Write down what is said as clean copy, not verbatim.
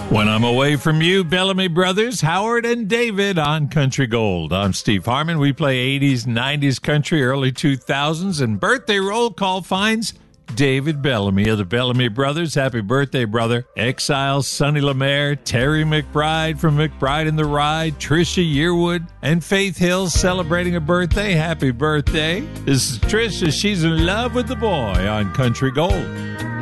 When I'm away from you, Bellamy Brothers, Howard and David on Country Gold. I'm Steve Harmon. We play 80s, 90s country, early 2000s, and birthday roll call finds David Bellamy of the Bellamy Brothers. Happy birthday, brother. Exiles, Sonny Lemaire, Terry McBride from McBride and the Ride, Trisha Yearwood, and Faith Hill celebrating a birthday. Happy birthday. This is Trisha. She's in love with the boy on Country Gold.